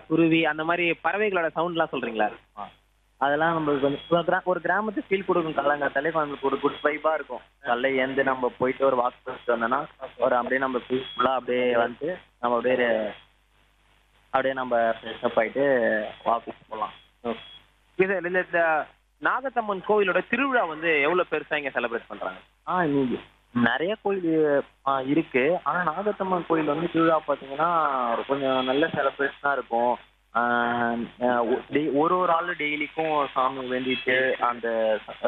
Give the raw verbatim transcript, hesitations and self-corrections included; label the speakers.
Speaker 1: குருவி அந்த மாதிரி பறவைகளோட சவுண்ட்லாம் சொல்றீங்களா?
Speaker 2: ஆ. அதெல்லாம் நம்மளுக்கு கொஞ்சம் ஒரு கிரா ஒரு கிராமத்து ஃபீல் குடுக்கும் காலங்காத்தாலே நம்மளுக்கு ஒரு குட் வைபா இருக்கும். காலைல எழுந்து நம்ம போயிட்டு ஒரு வாக் போயிட்டு வந்தோம்னா, ஒரு அப்படியே நம்ம பீஸ்ஃபுல்லா அப்படியே வந்து நம்ம அப்படியே அப்படியே நம்ம ஃப்ரெஷ் அப் ஆயிட்டு ஆஃபீஸ் போலாம்.
Speaker 1: இது இல்ல இந்த நாகத்தம்மன் கோவிலோட திருவிழா வந்து எவ்வளவு பெருசா இங்க செலிப்ரேட் பண்றாங்க?
Speaker 2: ஆ இன்னைக்கு நெறைய கோயில் ஆ இருக்கு. ஆனா நாகத்தம்மன் கோயில் வந்து திருவிழா பார்த்தீங்கன்னா, கொஞ்சம் நல்ல செலிப்ரேஷனா இருக்கும். ஆ அ ஒ டெய் ஒரு ஒரு ஆளு டெய்லிக்கும் சாமி வேண்டிட்டு அந்த